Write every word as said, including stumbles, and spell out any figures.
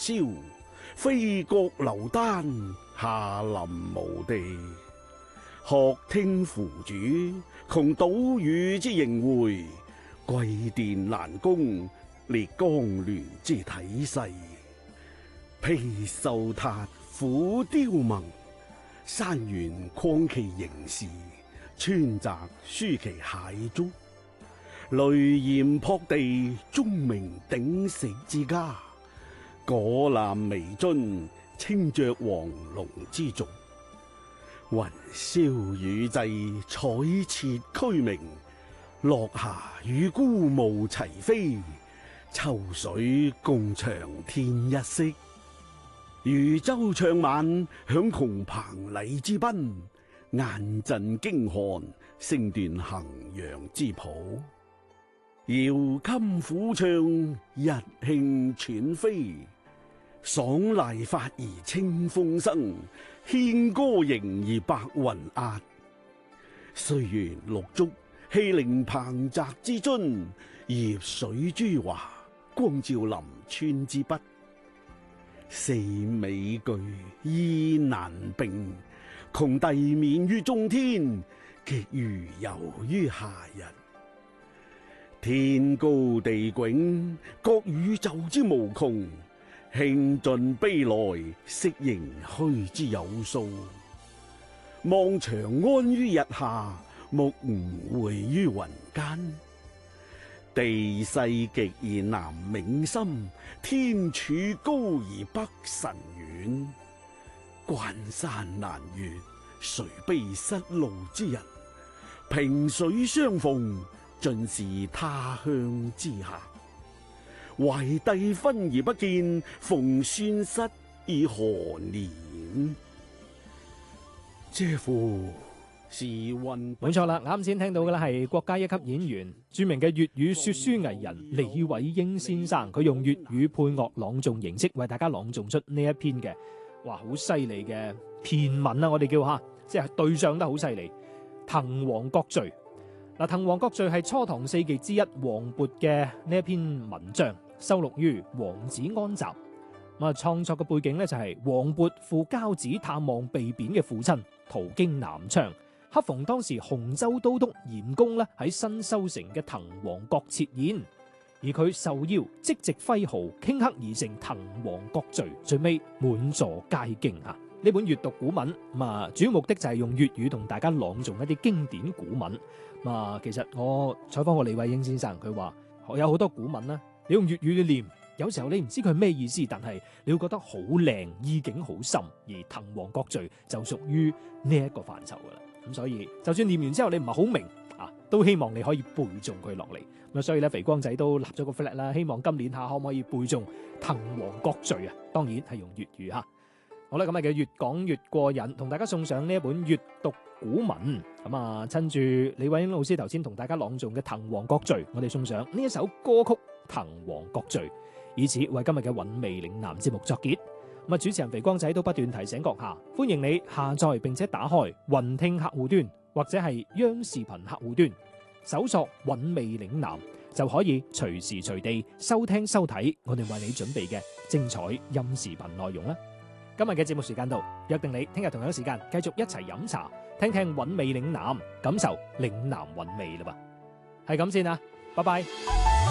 霄，飛閣流丹，下臨無地。學聽夫主，窮島嶼之形會，貴殿難攻，列江亂之體勢。披繡韃，虎雕盟，山原曠其形事，川澤舒其蟹足。雷嚴撲地，鐘鳴鼎食之家。果覽微津，清爵黃龍之族。雲霄雨際，彩徹區明。落霞與孤鶩齊飛，秋水共長天一色。漁舟唱晚，響窮彭蠡之濱。雁陣驚寒，聲斷衡陽之浦。遙襟虎唱，日慶犬飛。爽籟發而清風生，獻歌迎而白雲壓。歲月綠竹，氣凌彭澤之津。葉水朱華，光照臨川之筆。四美具，意難並。窮地免於中天，極如游於下人。天高地迥，各宇宙之無窮。興盡悲來，惜盈虛之有數。望長安於日下，目吳會於雲間。地勢極而南冥深，天柱高而北辰遠。關山難越，誰悲失路之人？萍水相逢，盡是他鄉之客。懷帝分而不見，逢孫失以何年？嗟乎！時運冇錯啦，啱先聽到嘅咧係國家一級演員、著名嘅粵語說書藝人李偉英先生，佢用粵語配樂朗誦形式為大家朗誦出呢一篇嘅，哇，好犀利嘅駢文啊！我哋叫吓，即係對唱得好犀利。《滕王閣序》嗱，《滕王閣序》係初唐四傑之一王勃嘅呢一篇文章，收錄於《王子安集》。咁啊，創作嘅背景呢，就係王勃赴交趾探望被貶嘅父親，途經南昌。恰逢當時洪州都督嚴公咧喺新修成嘅滕王閣設宴，而佢受邀即席揮毫頃刻而成《滕王閣序》，最尾滿座皆驚啊！呢本閱讀古文咁啊，主要目的就係用粵語同大家朗誦一啲經典古文。咁啊，其實我採訪過李偉英先生，佢話有好多古文啦，你用粵語去念，有時候你唔知佢係咩意思，但係你會覺得好靚，意境好深。而《滕王閣序》就屬於呢一個範疇噶啦。咁所以就算念完之後你唔係好明啊，都希望你可以背誦佢落嚟。咁所以咧，肥光仔都立咗個 flag 啦，希望今年下可唔可以背誦《滕王閣序》啊？當然係用粵語吓。好啦，今日嘅越講越過癮，同大家送上呢一本閱讀古文。咁啊，趁住李偉英老師頭先同大家朗誦嘅《滕王閣序》，我哋送上呢一首歌曲《滕王閣序》，以此為今日嘅韻味嶺南節目作結。咁啊，主持人肥光仔都不斷提醒閣下，歡迎你下載並且打開雲聽客戶端或者係央視頻客戶端，搜索韻味嶺南，就可以隨時隨地收聽收睇我哋為你準備嘅精彩音視頻內容啦。今日嘅節目時間到，約定你聽日同樣時間繼續一齊飲茶，聽聽韻味嶺南，感受嶺南韻味啦噃。係咁先啦，拜拜。